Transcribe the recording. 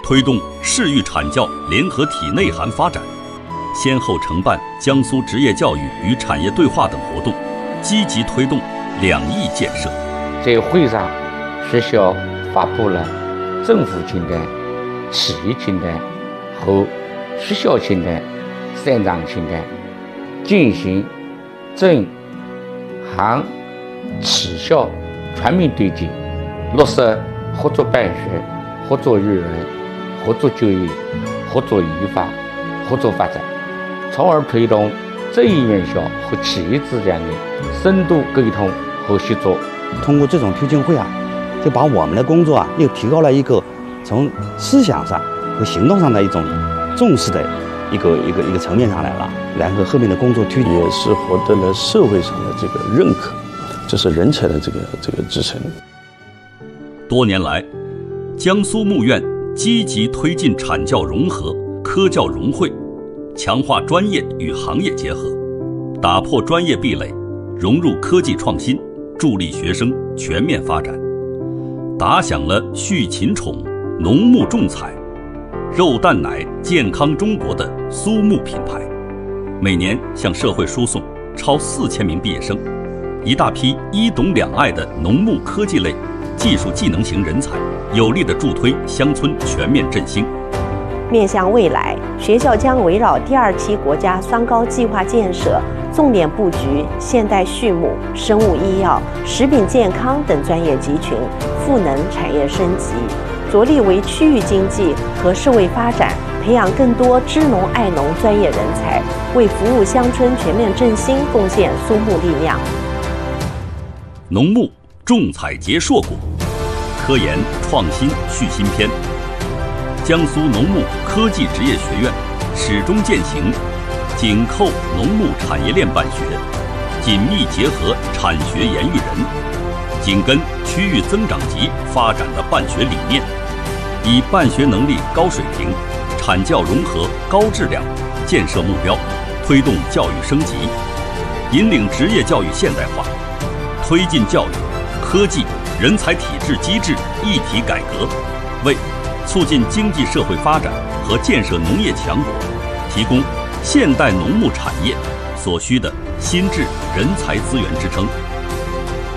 推动市域产教联合体内涵发展，先后承办江苏职业教育与产业对话等活动，积极推动2翼建设。 在会上，学校发布了政府清单、企业清单和学校清单3张清单，进行政、行、企校全面对接，落实合作办学、合作育人、合作就业、合作研发、合作发展，从而推动职业院校和企业之间的深度沟通和协作。 通过这种推进会就把我们的工作又提高了一个从思想上和行动上的一种重视的一个层面上来了，然后后面的工作推进也是获得了社会上的这个认可，这是人才的这个支撑。 多年来，江苏牧院积极推进产教融合、科教融汇，强化专业与行业结合，打破专业壁垒，融入科技创新，助力学生全面发展，打响了畜禽宠、农牧种采、肉蛋奶健康中国的苏牧品牌，每年向社会输送超4000名毕业生，一大批一懂两爱的农牧科技类技术技能型人才，有力地助推乡村全面振兴。 面向未来，学校将围绕第2期国家双高计划建设，重点布局现代畜牧、生物医药、食品健康等专业集群，赋能产业升级，着力为区域经济和社会发展培养更多知农爱农专业人才，为服务乡村全面振兴贡献苏牧力量。 农牧种采结硕果，科研创新续新篇。江苏农牧科技职业学院始终践行紧扣农牧产业链办学，紧密结合产学研育人，紧跟区域增长极发展的办学理念，以办学能力高水平、产教融合高质量建设目标，推动教育升级，引领职业教育现代化，推进教育、科技、人才体制机制一体改革，为促进经济社会发展和建设农业强国提供现代农牧产业所需的心智人才资源支撑。